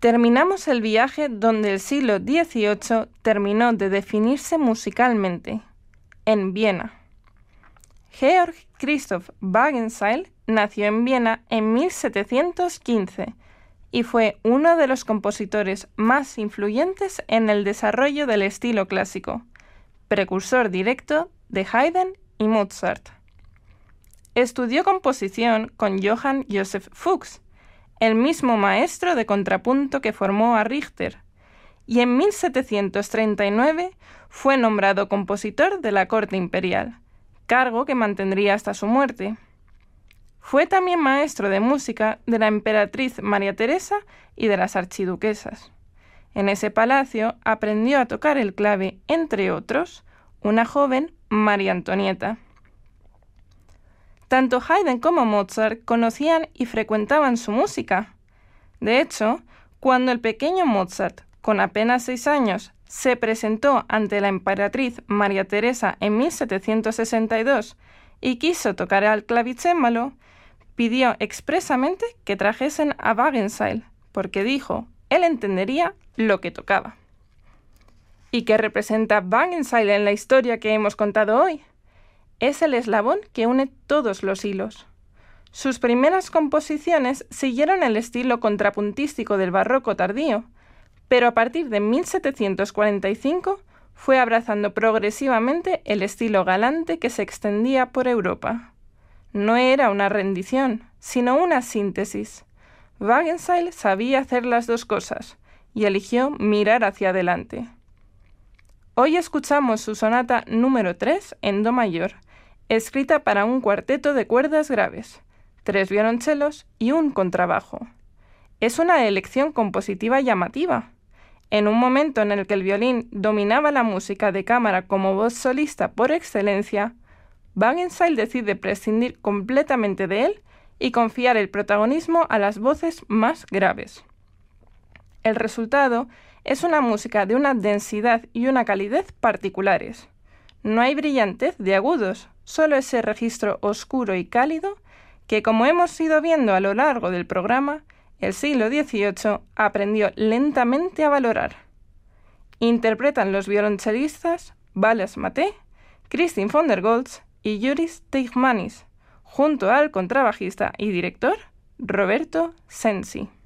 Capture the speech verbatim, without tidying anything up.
Terminamos el viaje donde el siglo dieciocho terminó de definirse musicalmente, en Viena. Georg Christoph Wagenseil nació en Viena en mil setecientos quince y fue uno de los compositores más influyentes en el desarrollo del estilo clásico, precursor directo de Haydn y Mozart. Estudió composición con Johann Joseph Fuchs, el mismo maestro de contrapunto que formó a Richter, y en mil setecientos treinta y nueve fue nombrado compositor de la corte imperial, cargo que mantendría hasta su muerte. Fue también maestro de música de la emperatriz María Teresa y de las archiduquesas. En ese palacio aprendió a tocar el clave, entre otros, una joven María Antonieta. Tanto Haydn como Mozart conocían y frecuentaban su música. De hecho, cuando el pequeño Mozart, con apenas seis años, se presentó ante la emperatriz María Teresa en mil setecientos sesenta y dos y quiso tocar al clavicémbalo, pidió expresamente que trajesen a Wagenseil, porque dijo, él entendería lo que tocaba. ¿Y qué representa Wagenseil en la historia que hemos contado hoy? Es el eslabón que une todos los hilos. Sus primeras composiciones siguieron el estilo contrapuntístico del barroco tardío, pero a partir de mil setecientos cuarenta y cinco fue abrazando progresivamente el estilo galante que se extendía por Europa. No era una rendición, sino una síntesis. Wagenseil sabía hacer las dos cosas y eligió mirar hacia adelante. Hoy escuchamos su sonata número tres en do mayor, escrita para un cuarteto de cuerdas graves, tres violonchelos y un contrabajo. Es una elección compositiva llamativa. En un momento en el que el violín dominaba la música de cámara como voz solista por excelencia, Wagenseil decide prescindir completamente de él y confiar el protagonismo a las voces más graves. El resultado es una música de una densidad y una calidez particulares. No hay brillantez de agudos, solo ese registro oscuro y cálido que, como hemos ido viendo a lo largo del programa, el siglo dieciocho aprendió lentamente a valorar. Interpretan los violonchelistas Balázs Maté, Kristin von der Goltz y Juris Teichmanis, junto al contrabajista y director Roberto Cenci.